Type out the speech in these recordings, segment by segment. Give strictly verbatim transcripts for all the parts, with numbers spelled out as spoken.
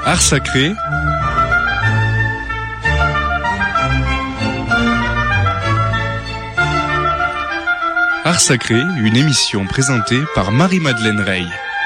Art sacré. Art sacré, une émission présentée par Marie-Madeleine Rey.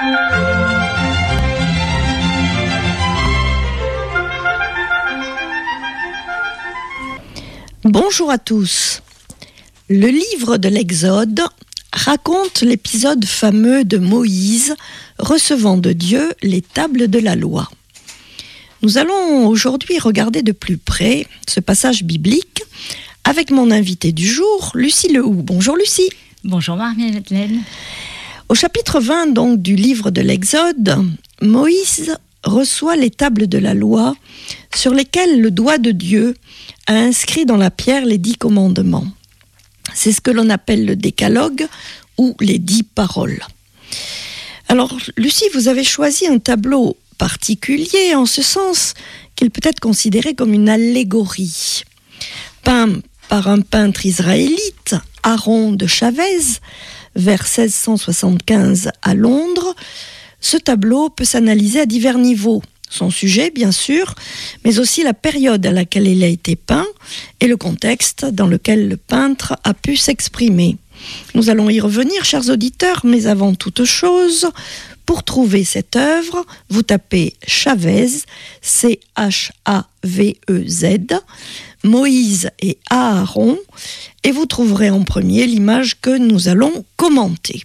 Bonjour à tous. Le livre de l'Exode raconte l'épisode fameux de Moïse recevant de Dieu les tables de la loi. Nous allons aujourd'hui regarder de plus près ce passage biblique avec mon invitée du jour, Lucie Lehoux. Bonjour Lucie. Bonjour Marie-Madeleine. Au chapitre vingt donc du livre de l'Exode, Moïse reçoit les tables de la loi sur lesquelles le doigt de Dieu a inscrit dans la pierre les dix commandements. C'est ce que l'on appelle le décalogue ou les dix paroles. Alors Lucie, vous avez choisi un tableau particulier en ce sens qu'il peut être considéré comme une allégorie. Peint par un peintre israélite, Aaron de Chavez, vers seize cent soixante-quinze à Londres, ce tableau peut s'analyser à divers niveaux. Son sujet, bien sûr, mais aussi la période à laquelle il a été peint et le contexte dans lequel le peintre a pu s'exprimer. Nous allons y revenir, chers auditeurs, mais avant toute chose, pour trouver cette œuvre, vous tapez Chavez, C H A V E Z, Moïse et Aaron, et vous trouverez en premier l'image que nous allons commenter.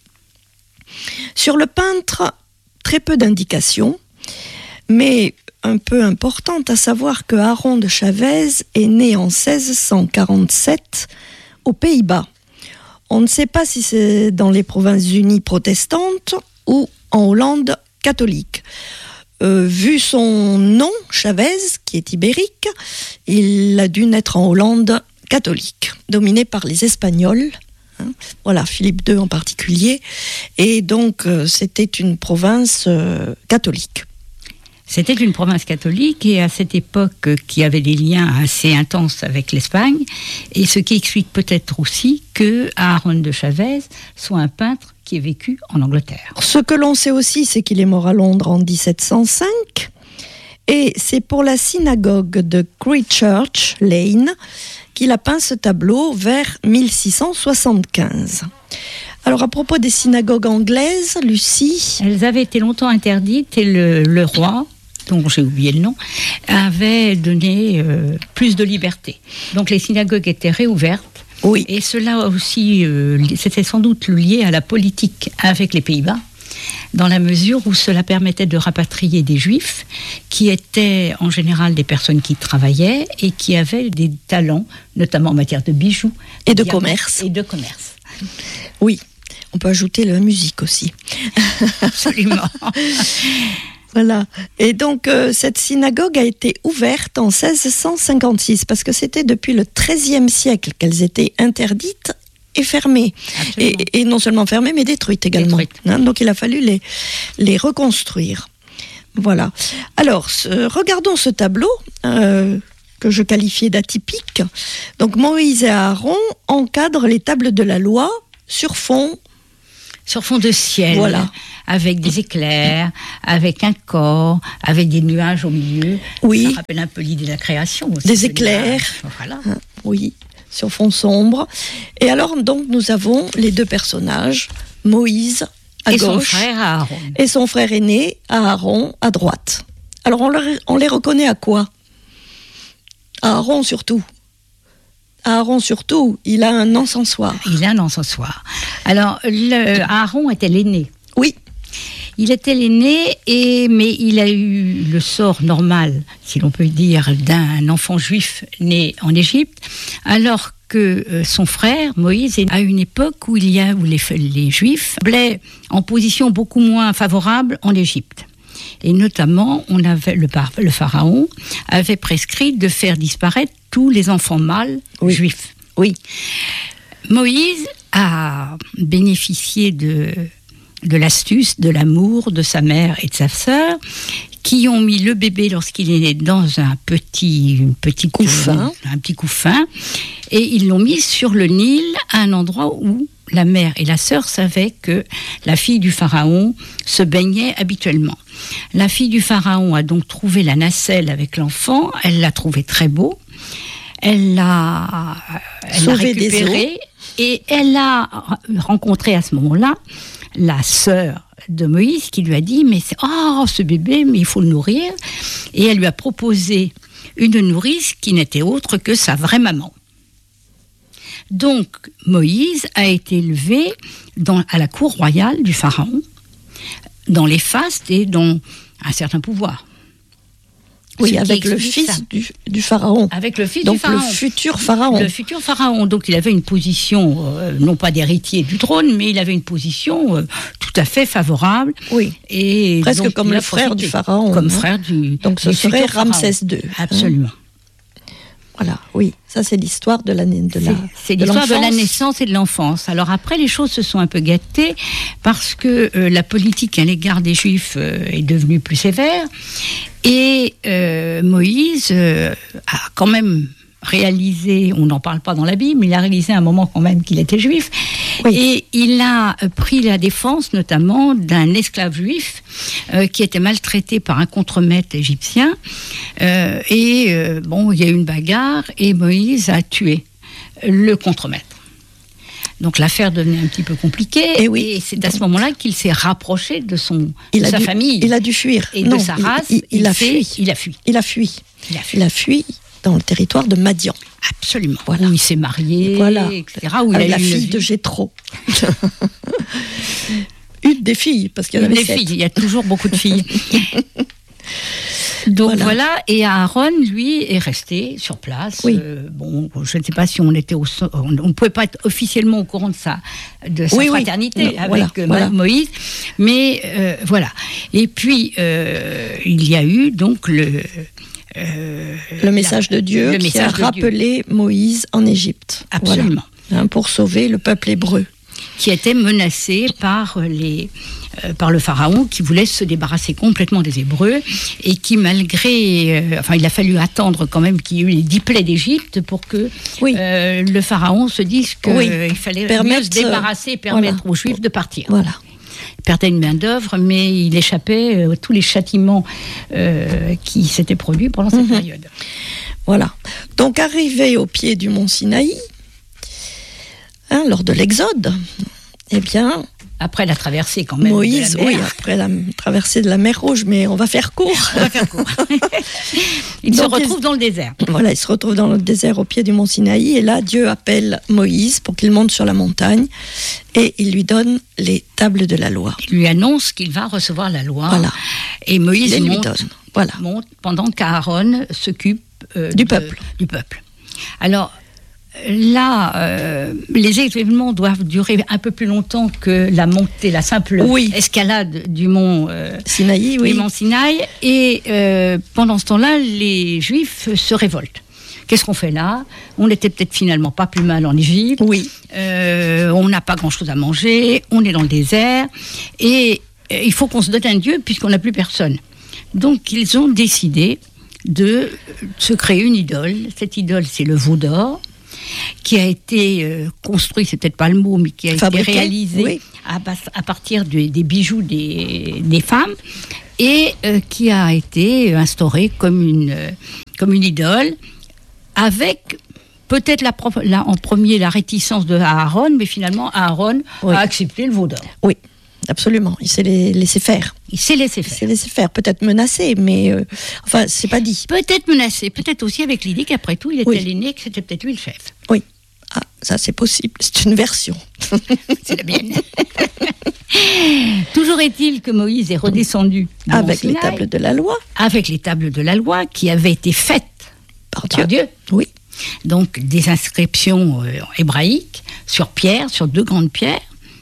Sur le peintre, très peu d'indications, mais un peu importante, à savoir que Aaron de Chavez est né en seize cent quarante-sept aux Pays-Bas. On ne sait pas si c'est dans les Provinces-Unies protestantes ou en Hollande catholique. Euh, vu son nom, Chavez, qui est ibérique, il a dû naître en Hollande catholique, dominée par les Espagnols. Hein, voilà, Philippe deux en particulier. Et donc, euh, c'était une province euh, catholique. C'était une province catholique et à cette époque qui avait des liens assez intenses avec l'Espagne, et ce qui explique peut-être aussi que Aaron de Chavez soit un peintre qui est vécu en Angleterre. Ce que l'on sait aussi, c'est qu'il est mort à Londres en dix-sept cent cinq, et c'est pour la synagogue de Christchurch Lane qu'il a peint ce tableau vers mille six cent soixante-quinze. Alors à propos des synagogues anglaises, Lucie... Elles avaient été longtemps interdites et le, le roi, dont j'ai oublié le nom, avait donné euh, plus de liberté. Donc les synagogues étaient réouvertes. Oui. Et cela aussi, euh, c'était sans doute lié à la politique avec les Pays-Bas, dans la mesure où cela permettait de rapatrier des Juifs qui étaient en général des personnes qui travaillaient et qui avaient des talents, notamment en matière de bijoux. Et de commerce. Et de commerce. Oui, on peut ajouter la musique aussi. Absolument. Voilà. Et donc, euh, cette synagogue a été ouverte en seize cent cinquante-six, parce que c'était depuis le treizième siècle qu'elles étaient interdites et fermées. Et, et non seulement fermées, mais détruites également. Détruites. Hein, donc, il a fallu les, les reconstruire. Voilà. Alors, ce, regardons ce tableau euh, que je qualifiais d'atypique. Donc, Moïse et Aaron encadrent les tables de la loi sur fond... Sur fond de ciel, voilà. Avec des éclairs, avec un corps, avec des nuages au milieu. Oui. Ça rappelle un peu l'idée de la création aussi. Des éclairs, voilà. Hein, oui, sur fond sombre. Et alors, donc, nous avons les deux personnages, Moïse à et gauche. Son frère Aaron. Et son frère aîné, Aaron, à droite. Alors, on, leur, on les reconnaît à quoi ? À Aaron surtout. Aaron surtout, il a un encensoir. Il a un encensoir. Alors, le, Aaron était l'aîné. Oui. Il était l'aîné, et, mais il a eu le sort normal, si l'on peut dire, d'un enfant juif né en Égypte, alors que euh, son frère, Moïse, est à une époque où, il y a, où les, les Juifs semblaient en position beaucoup moins favorable en Égypte. Et notamment, on avait, le, le pharaon avait prescrit de faire disparaître tous les enfants mâles oui. juifs. Oui. Moïse a bénéficié de, de l'astuce, de l'amour de sa mère et de sa sœur, qui ont mis le bébé lorsqu'il est né dans un petit, une petite, couffin. Euh, un petit couffin, et ils l'ont mis sur le Nil, à un endroit où la mère et la sœur savaient que la fille du pharaon se baignait habituellement. La fille du pharaon a donc trouvé la nacelle avec l'enfant, elle l'a trouvé très beau, elle l'a, elle l'a récupéré et elle a rencontré à ce moment-là la sœur de Moïse qui lui a dit « mais c'est, oh, ce bébé, mais il faut le nourrir » et elle lui a proposé une nourrice qui n'était autre que sa vraie maman. Donc Moïse a été élevé dans, à la cour royale du pharaon, dans les fastes et dans un certain pouvoir. Oui, Ce avec le fils du, du pharaon. Avec le fils Donc du pharaon. le futur pharaon. Le futur pharaon. Donc il avait une position, euh, non pas d'héritier du trône, mais il avait une position euh, tout à fait favorable. Oui. Et presque donc, comme le frère profité. du pharaon. Comme hein. frère du. Donc ce du serait futur Ramsès pharaon. deux. Absolument. Hein. Voilà, oui, ça c'est l'histoire de la, de la C'est, c'est de l'histoire de la l'enfance. naissance et de l'enfance. Alors après, les choses se sont un peu gâtées parce que euh, la politique à l'égard des Juifs euh, est devenue plus sévère et euh, Moïse euh, a quand même réalisé, on n'en parle pas dans la Bible, mais il a réalisé à un moment quand même qu'il était juif. Oui. Et il a pris la défense notamment d'un esclave juif euh, qui était maltraité par un contremaître égyptien. Euh, et euh, bon, il y a eu une bagarre et Moïse a tué le contremaître. Donc l'affaire devenait un petit peu compliquée et, oui. et c'est à ce moment-là qu'il s'est rapproché de, son, il de a sa dû, famille. Il a dû fuir. Et non, de sa race. Il, il, il, il, a fait, fui. il a fui. Il a fui. Il a fui. Il a fui dans le territoire de Madian. Absolument. Voilà. Où il s'est marié, voilà. et cetera. Où Avec il a la eu fille vie. de Jéthro. Une des filles, parce qu'il y en Une avait des sept. filles, il y a toujours beaucoup de filles. Donc voilà. voilà, et Aaron, lui, est resté sur place. Oui. Euh, bon, je ne sais pas si on était au, on ne pouvait pas être officiellement au courant de sa, de sa oui, fraternité oui. avec voilà, euh, voilà. Moïse, mais euh, voilà. Et puis euh, il y a eu donc le euh, le message la, de Dieu le qui message a de rappelé Dieu. Moïse en Égypte. Absolument. Voilà. Hein, pour sauver le peuple hébreu. Qui était menacé par, les, euh, par le pharaon qui voulait se débarrasser complètement des Hébreux et qui malgré... Euh, enfin, il a fallu attendre quand même qu'il y ait eu les dix plaies d'Égypte pour que oui. euh, le pharaon se dise qu'il oui. euh, fallait permettre, mieux se débarrasser et permettre voilà. aux Juifs de partir. Voilà. Il perdait une main d'œuvre, mais il échappait à euh, tous les châtiments euh, qui s'étaient produits pendant cette mm-hmm. période. Voilà. Donc, arrivé au pied du mont Sinaï, Hein, lors de l'Exode, eh bien... Après la traversée quand même Moïse, de la mer. oui, après la traversée de la mer Rouge, mais on va faire court. On va faire court. il Donc, se retrouve il, dans le désert. Voilà, il se retrouve dans le désert au pied du mont Sinaï, et là, Dieu appelle Moïse pour qu'il monte sur la montagne, et il lui donne les tables de la loi. Il lui annonce qu'il va recevoir la loi. Voilà. Et Moïse il monte, lui donne. Voilà. monte pendant qu'Aaron s'occupe euh, du, de, peuple. du peuple. Alors... Là, euh, les événements doivent durer un peu plus longtemps que la montée, la simple oui. escalade du mont euh, Sinaï. Oui. Du mont Sinaï. Et euh, pendant ce temps-là, les Juifs se révoltent. Qu'est-ce qu'on fait là ? On n'était peut-être finalement pas plus mal en Égypte. Oui. Euh, on n'a pas grand-chose à manger. On est dans le désert. Et euh, il faut qu'on se donne un Dieu puisqu'on n'a plus personne. Donc, ils ont décidé de se créer une idole. Cette idole, c'est le veau d'or, qui a été euh, construit, c'est peut-être pas le mot, mais qui a Fabriqué, été réalisé oui. à, à partir de, des bijoux des, des femmes et euh, qui a été instauré comme une, euh, comme une idole avec peut-être la, la, en premier la réticence de Aaron, mais finalement Aaron oui. a accepté le veau d'or. Oui. Absolument, il s'est laissé faire. Il s'est laissé faire. Il s'est laissé faire, peut-être menacé, mais euh, enfin, c'est pas dit. Peut-être menacé, peut-être aussi avec l'idée qu'après tout, il était oui. l'aîné, que c'était peut-être lui le chef. Oui, ah, ça c'est possible, c'est une version. C'est la mienne. Toujours est-il que Moïse est redescendu avec les tables de la loi. Avec les tables de la loi qui avaient été faites par, par Dieu. Dieu. Oui. Donc des inscriptions euh, hébraïques sur pierre, sur deux grandes pierres.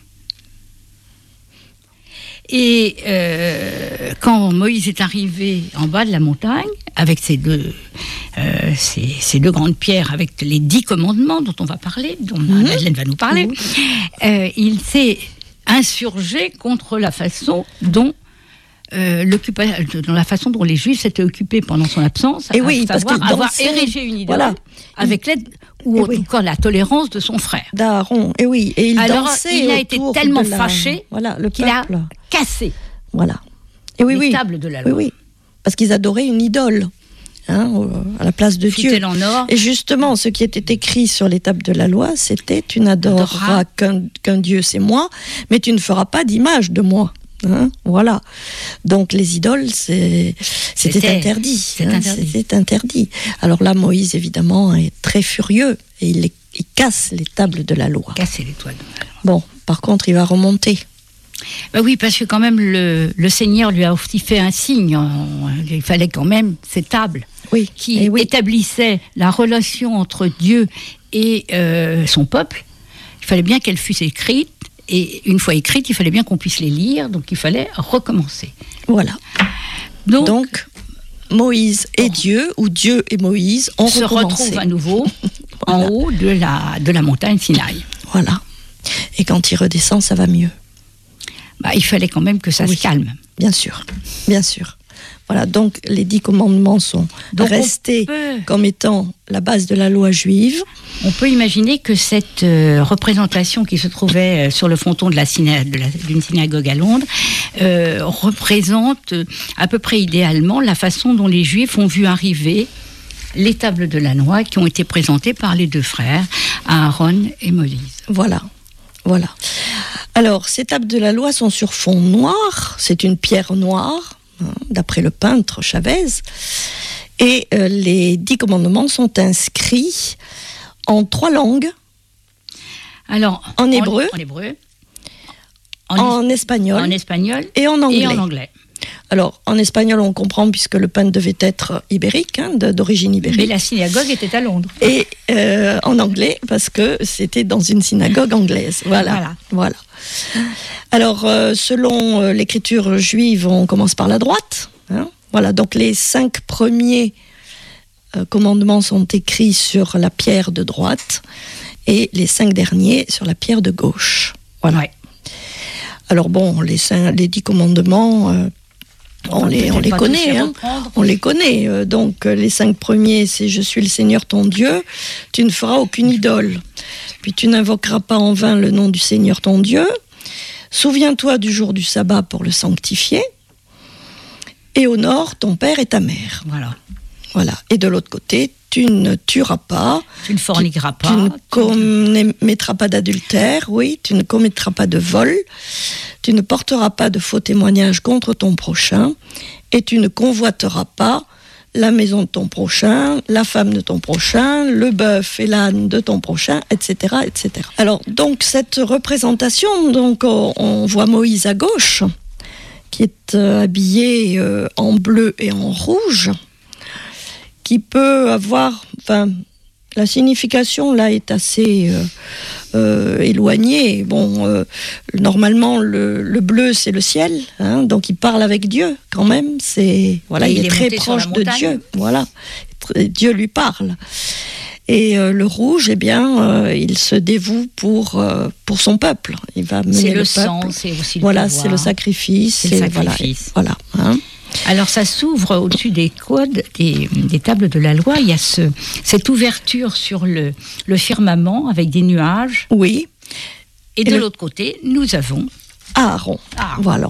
Et euh, quand Moïse est arrivé en bas de la montagne, avec ces deux, euh, ces, ces deux grandes pierres, avec les dix commandements dont on va parler, dont mmh. Madeleine va nous parler, mmh. euh, il s'est insurgé contre la façon dont euh, dans la façon dont les Juifs s'étaient occupés pendant son absence, et oui, parce parce avoir érigé une idole, voilà. avec l'aide ou et en oui. tout cas la tolérance de son frère. D'Aaron, et oui, et il Alors dansait il a été tellement la... fâché voilà, le qu'il a cassé voilà. et oui, les oui. tables de la loi. Oui, oui, parce qu'ils adoraient une idole. Hein, à la place de Dieu. En or. Et justement, ce qui était écrit sur les tables de la loi, c'était « Tu n'adoreras qu'un, qu'un Dieu, c'est moi, mais tu ne feras pas d'image de moi. Hein » Voilà. Donc les idoles, c'est, c'était, c'était interdit. C'est hein, interdit. C'était interdit. Alors là, Moïse, évidemment, est très furieux et il, il casse les tables de la loi. Casser les toits. Bon, par contre, il va remonter. Ben oui, parce que quand même, le, le Seigneur lui a aussi fait un signe. Il fallait quand même ces tables oui, qui oui. établissaient la relation entre Dieu et euh, son peuple. Il fallait bien qu'elles fussent écrites. Et une fois écrites, il fallait bien qu'on puisse les lire. Donc, il fallait recommencer. Voilà. Donc, donc Moïse et oh. Dieu, ou Dieu et Moïse, ont se recommencé. retrouvent à nouveau voilà. en haut de la, de la montagne Sinaï. Voilà. Et quand il redescend, ça va mieux. Bah, il fallait quand même que ça oui, se calme. Bien sûr, bien sûr. Voilà, donc les dix commandements sont donc restés peut, comme étant la base de la loi juive. On peut imaginer que cette euh, représentation qui se trouvait euh, sur le fronton de la syna- de la, d'une synagogue à Londres euh, représente euh, à peu près idéalement la façon dont les Juifs ont vu arriver les tables de la loi qui ont été présentées par les deux frères, Aaron et Moïse. Voilà, voilà. Alors, ces tables de la loi sont sur fond noir, c'est une pierre noire, hein, d'après le peintre Chavez, et euh, les dix commandements sont inscrits en trois langues. Alors, en hébreu, en, en, hébreu, en, en espagnol, en espagnol et en anglais. Et en anglais. Alors, en espagnol, on comprend puisque le peintre devait être ibérique, hein, d'origine ibérique. Mais la synagogue était à Londres. Et euh, en anglais, parce que c'était dans une synagogue anglaise. Voilà. Voilà. voilà. Alors, euh, selon euh, l'écriture juive, on commence par la droite. Hein, voilà. Donc, les cinq premiers euh, commandements sont écrits sur la pierre de droite et les cinq derniers sur la pierre de gauche. Voilà. Ouais. Alors, bon, les, cinq, les dix commandements. Euh, On les, on les connaît, hein. on les connaît. Euh, donc, euh, les cinq premiers, c'est « Je suis le Seigneur ton Dieu, tu ne feras aucune idole. Puis tu n'invoqueras pas en vain le nom du Seigneur ton Dieu. Souviens-toi du jour du sabbat pour le sanctifier. Et honore ton père et ta mère. » Voilà. Voilà. Et de l'autre côté, tu ne tueras pas. Tu ne forniqueras pas. Tu ne commettras pas d'adultère, oui. Tu ne commettras pas de vol. Tu ne porteras pas de faux témoignages contre ton prochain. Et tu ne convoiteras pas la maison de ton prochain, la femme de ton prochain, le bœuf et l'âne de ton prochain, et cetera, et cetera. Alors, donc, cette représentation, donc, on voit Moïse à gauche, qui est euh, habillé euh, en bleu et en rouge, qui peut avoir, enfin, la signification là est assez euh, euh, éloignée. Bon, euh, normalement le, le bleu c'est le ciel, hein, donc il parle avec Dieu quand même. C'est voilà, il, il est, est très proche de Dieu. Voilà, Dieu lui parle. Et euh, le rouge, eh bien, euh, il se dévoue pour euh, pour son peuple. Il va mener c'est le, le sang, peuple. C'est aussi le voilà, pouvoir. C'est le sacrifice. C'est le sacrifice. Voilà, voilà hein. Alors ça s'ouvre au-dessus des codes, des, des tables de la loi. Il y a ce, cette ouverture sur le, le firmament avec des nuages. Oui. Et, Et de le... l'autre côté, nous avons Aaron. Aaron. Voilà.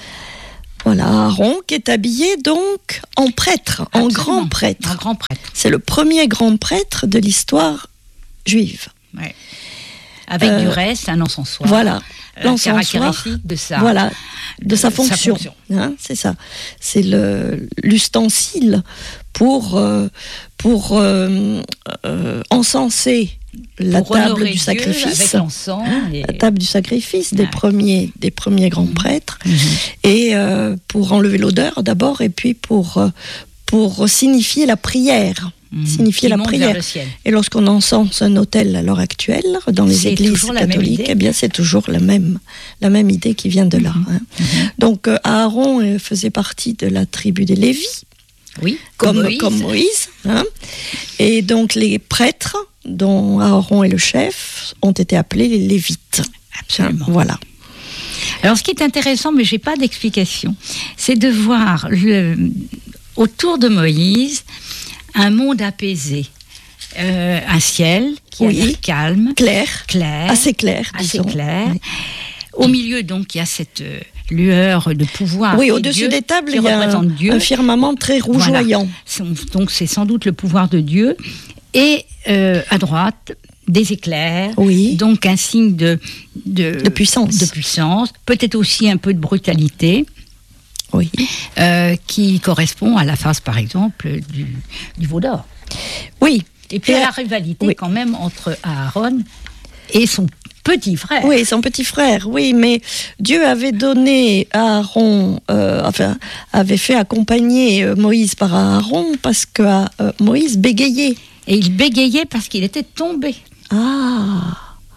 Voilà Aaron qui est habillé donc en prêtre, Absolument. en grand prêtre. Un grand prêtre. C'est le premier grand prêtre de l'histoire juive. Ouais. Avec euh, du reste, un encensoir. Voilà. L'encensoir de sa, voilà, de sa fonction. Sa fonction. Hein, c'est ça. C'est le, l'ustensile pour, euh, pour euh, euh, encenser la pour table du Dieu sacrifice. Et... La table du sacrifice des, ouais. premiers, des premiers grands mmh. prêtres. Mmh. Et euh, pour enlever l'odeur d'abord, et puis pour, pour signifier la prière. Mmh. Signifier Qui la prière. Et lorsqu'on encense un autel à l'heure actuelle dans les c'est églises catholiques, eh bien c'est toujours la même la même idée qui vient de là. Mmh. Hein. Mmh. Donc euh, Aaron euh, faisait partie de la tribu des Lévis, oui, comme, comme Moïse. Comme Moïse hein. Et donc les prêtres, dont Aaron est le chef, ont été appelés les Lévites. Absolument. Hein, voilà. Alors, ce qui est intéressant, mais je n'ai pas d'explication, c'est de voir le, autour de Moïse un monde apaisé. Euh, un ciel qui oui. a l'air calme, clair, clair, assez clair, assez disons. clair. Oui. Au milieu, donc, il y a cette euh, lueur de pouvoir. Oui, au-dessus Dieu, des tables, il y a un, Dieu. un firmament très rougeoyant. Voilà. Donc, c'est sans doute le pouvoir de Dieu. Et euh, à droite, des éclairs. Oui. Donc, un signe de, de, de puissance. De puissance. Peut-être aussi un peu de brutalité. Oui. Euh, qui correspond à la face, par exemple, du, du veau d'or. Oui. Et puis, il y a la rivalité, oui. quand même, entre Aaron et son petit frère. Oui, son petit frère, oui, mais Dieu avait donné à Aaron, euh, enfin, avait fait accompagner Moïse par Aaron parce que euh, Moïse bégayait. Et il bégayait parce qu'il était tombé. Ah.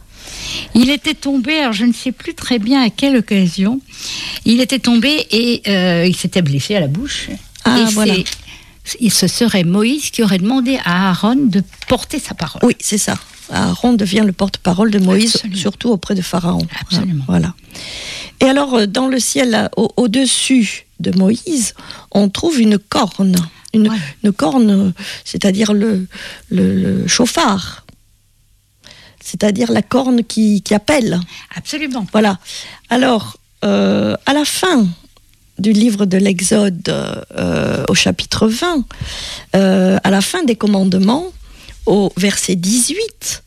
Il était tombé, alors je ne sais plus très bien à quelle occasion, il était tombé et euh, il s'était blessé à la bouche. Ah, et voilà. Il se serait Moïse qui aurait demandé à Aaron de porter sa parole. Oui, c'est ça. Aaron devient le porte-parole de Moïse, Absolument. surtout auprès de Pharaon. Absolument. Voilà. Et alors, dans le ciel, au- au-dessus de Moïse, on trouve une corne. Une, ouais. une corne, c'est-à-dire le, le, le chauffard. C'est-à-dire la corne qui, qui appelle. Absolument. Voilà. Alors, euh, à la fin du livre de l'Exode, euh, au chapitre vingt, euh, à la fin des commandements, au verset dix-huit,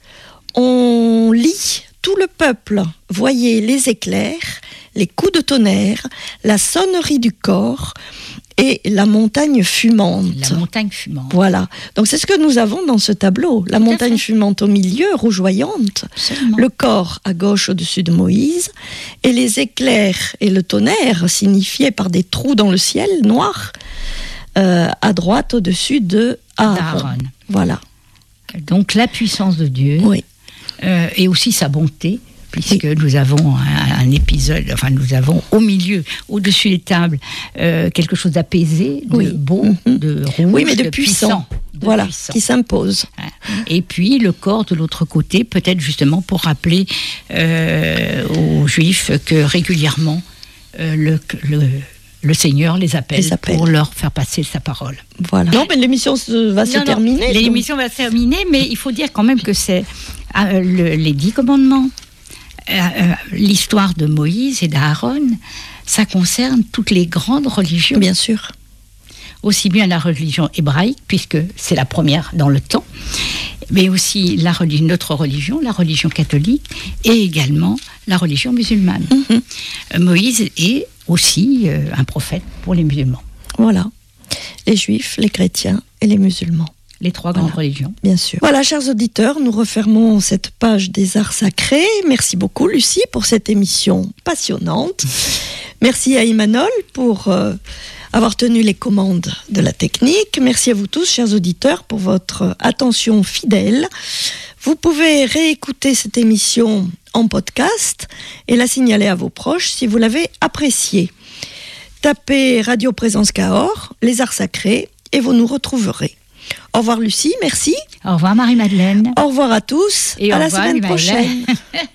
on lit « Tout le peuple voyait les éclairs, les coups de tonnerre, la sonnerie du corps et la montagne fumante. » La montagne fumante. Voilà. Donc c'est ce que nous avons dans ce tableau. La Tout montagne fumante au milieu, rougeoyante. Absolument. Le corps à gauche au-dessus de Moïse. Et les éclairs et le tonnerre signifiés par des trous dans le ciel noir euh, à droite au-dessus de Aaron. D'Aaron. Voilà. Donc la puissance de Dieu Oui. euh, et aussi sa bonté, puisque oui. nous avons un, un épisode, enfin nous avons au milieu, au-dessus des tables, euh, quelque chose d'apaisé, de Oui. beau, Mm-hmm. de rouge, oui, mais de, de puissant. puissant. De voilà, puissant. Qui s'impose. Et puis le corps de l'autre côté, peut-être justement pour rappeler euh, aux Juifs que régulièrement euh, le, le le Seigneur les appelle, les appelle pour leur faire passer sa parole. Voilà. Non, mais l'émission se, va non, se non, terminer. L'émission va se terminer, mais il faut dire quand même que c'est euh, le, les dix commandements, euh, euh, l'histoire de Moïse et d'Aaron, ça concerne toutes les grandes religions. Bien sûr. Aussi bien la religion hébraïque, puisque c'est la première dans le temps, mais aussi la religion, notre religion, la religion catholique, et également la religion musulmane. Mm-hmm. Moïse est aussi euh, un prophète pour les musulmans. Voilà. Les juifs, les chrétiens et les musulmans. Les trois voilà. grandes religions. Bien sûr. Voilà, chers auditeurs, nous refermons cette page des arts sacrés. Merci beaucoup, Lucie, pour cette émission passionnante. Merci à Emmanuel pour euh, avoir tenu les commandes de la technique. Merci à vous tous, chers auditeurs, pour votre attention fidèle. Vous pouvez réécouter cette émission en podcast et la signaler à vos proches si vous l'avez appréciée. Tapez Radio Présence Cahors, les arts sacrés, et vous nous retrouverez. Au revoir Lucie, merci. Au revoir Marie-Madeleine. Au revoir à tous, et à au la revoir, semaine prochaine.